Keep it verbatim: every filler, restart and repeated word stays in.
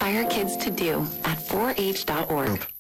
inspire kids to do at four H dot org.